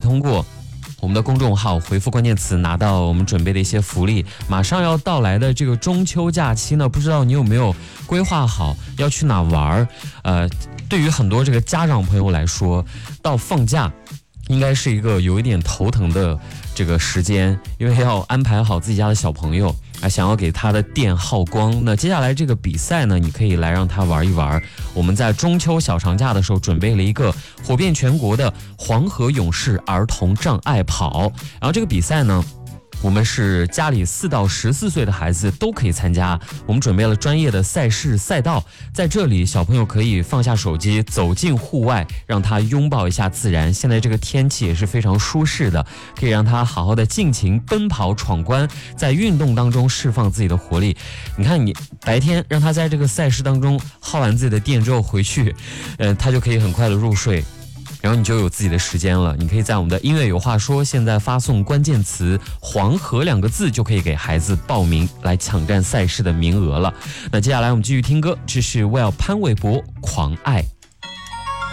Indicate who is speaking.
Speaker 1: 通过我们的公众号回复关键词拿到我们准备的一些福利。马上要到来的这个中秋假期呢，不知道你有没有规划好要去哪玩？对于很多这个家长朋友来说，到放假应该是一个有一点头疼的这个时间，因为要安排好自己家的小朋友，想要给他的店耗光。那接下来这个比赛呢，你可以来让他玩一玩。我们在中秋小长假的时候准备了一个火遍全国的黄河勇士儿童障碍跑，然后这个比赛呢，我们是家里4到14岁的孩子都可以参加。我们准备了专业的赛事赛道，在这里小朋友可以放下手机，走进户外，让他拥抱一下自然。现在这个天气也是非常舒适的，可以让他好好的尽情奔跑闯关，在运动当中释放自己的活力。你看，你白天让他在这个赛事当中耗完自己的电之后回去，他就可以很快的入睡。然后你就有自己的时间了，你可以在我们的音乐有话说，现在发送关键词黄河2个字，就可以给孩子报名来抢占赛事的名额了。那接下来我们继续听歌，这是 Well 潘玮柏狂爱。